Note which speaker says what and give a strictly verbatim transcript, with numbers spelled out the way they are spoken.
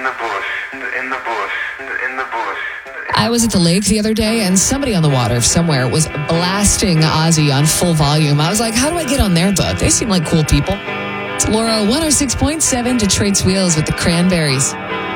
Speaker 1: in the bush, in the bush, in the bush.
Speaker 2: I was at the lake the other day, and somebody on the water somewhere was blasting Ozzy on full volume. I was like, how do I get on their boat? They seem like cool people. It's Laura, one oh six point seven, Detroit's Wheels with the Cranberries.